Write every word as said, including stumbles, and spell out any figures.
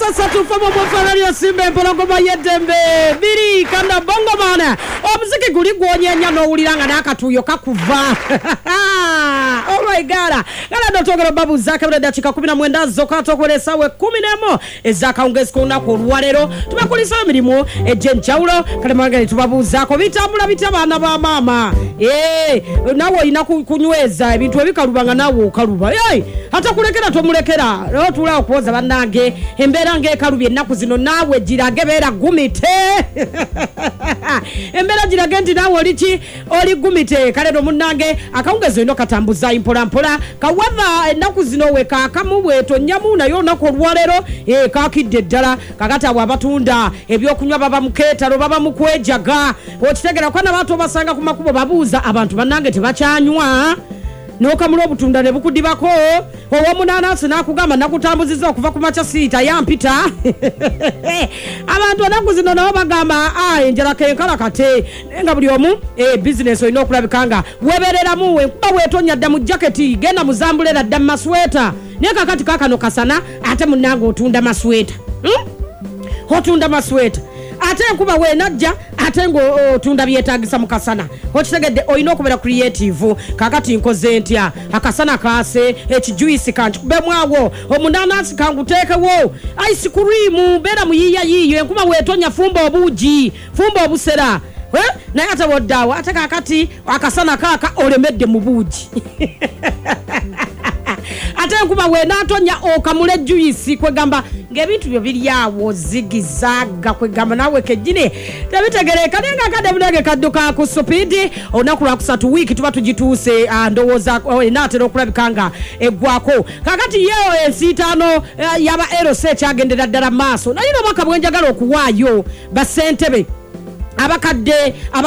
sasa tufamo mufana lyo simbe mpologoma yedembe biri kana bongo mana omuziki guli gwonyenya no uliranga nakatuyo kakuva. Oh my god. Kana dotogero babu zaka bada dakika kumi na mwenda zokato kolesa we kumi nemo ezaka ungezi kuna kulwalero tubakulisa emirimu ejenjaulo kale mangani tubabuza ko bitambula bitabana ba mama eh nawo ina kunyweza ebintu ebikalubanga nawo okaluba eh hata kulekera tomulekera leo tula okuoza banange embera nge kalubye naku zino nawe jirage bera gumite embera jirage ndi nawo lichi oli gumite kale do munange akaungezo ino katambuza impola mpola kawadha enaku zino weka kamubwe to nyamuna yo nako lwalero eh kakidde ddala kakata abatunda ebyokunywa baba muketa ro baba mukwejaga okitegera kwana bato basanga kumakubo babuza abantu banange tebachanywa noka mulo butunda ne bukudibako owo munanasi nakugamba nakutambuziza okuva ku macha sita yampita abantu nakuzino nabo bagamba ah enjala kenkala kate nga buli omu eh business oyino okulabikanga weberera muwe kuba wetonya dda mu jacket genda muzambulera dda masweta neka kati kakano kasana ate munango otunda masweta hmm? Otunda masweta ate kuba we najja ate ngo otunda byetagisa mukasana okitegedde oyino okubera creative kakati nkoze ntya akasana kase ekijuice kanti kubemwawo omunanasi kangutekewo ice cream bera muyiya yiyo enkuba wetonya fumba obuji fumba obusera eh naye ate woddawa ate kakati akasana kaka olemedde mu buji ate kuba we natonya okamule juice kwegamba ngebintu byo biriyawo zigizaga kwegamba nawe kejine tabitegereka nenga kade bunage kadduka ku speed onakulwa kusatu wiki tuba tugituuse ndowoza enatero okulabikanga eggwako kakati yeo ensitano yaba erose kyagendera ddala maaso nayo bakabwenjagala okuwaayo basentebe abakadde